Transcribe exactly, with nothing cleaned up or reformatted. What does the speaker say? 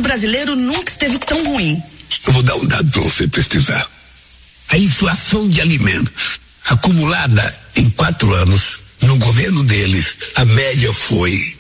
brasileiro nunca esteve tão ruim. Eu vou dar um dado para você pesquisar. A inflação de alimentos acumulada em quatro anos, no governo deles, a média foi